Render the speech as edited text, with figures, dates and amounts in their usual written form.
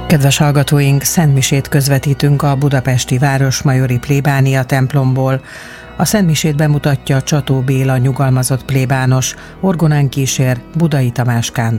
Kedves hallgatóink, szentmisét közvetítünk a budapesti Városmajori plébánia templomból. A szentmisét bemutatja Csató Béla nyugalmazott plébános, orgonán kísér Budai Tamás kántor.